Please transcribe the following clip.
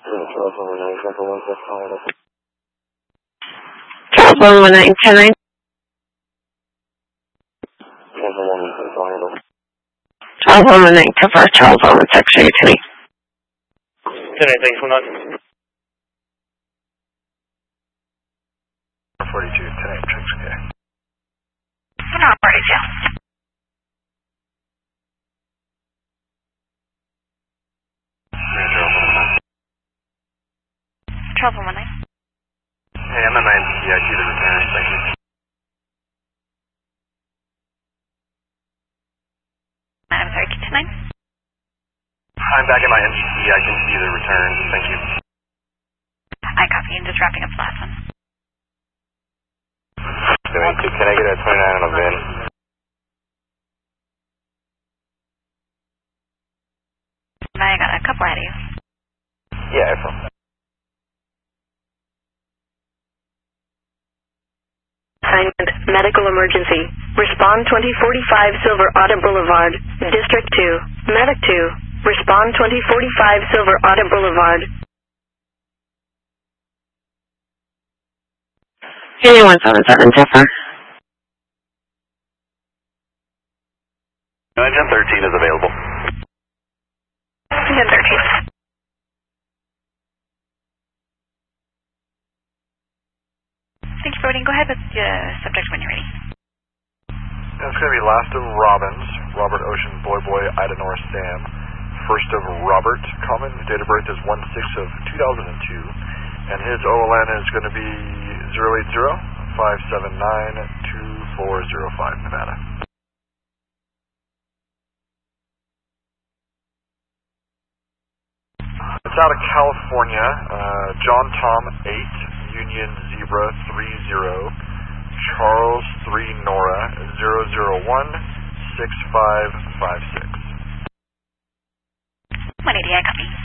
Charles 119, 10-9. Charles 119, cover Charles 116, 10-8. 10-8, thanks, 1-9. 42, 10-8, tricks, okay. 42. Charles 119. Hey, I'm at 9 PIQ to return, thank you. I'm sorry, keep to 9. I'm back at my NGC, I can see the return, thank you. I copy and just wrapping up the last one. 72, can I get a 29 on a VIN? I got a couple ahead of you. Yeah, excellent. Assignment, medical emergency. Respond 2045 Silver Audit Boulevard, District 2. Medic 2. Respond 2045 Silver Audit Boulevard. 8177, Jeffer. 91013 is available. 913. Thank you for waiting. Go ahead with the subject when you're ready. It's going to be last of Robbins, Robert Ocean, Boy Boy, Ida Norris Sam. First of Robert, common, date of birth is 1/6/2002, and his OLN is going to be 080-579-2405, Nevada. It's out of California, John Tom 8, Union Zebra 30, Charles 3 Nora 001-6556. 180, I copy.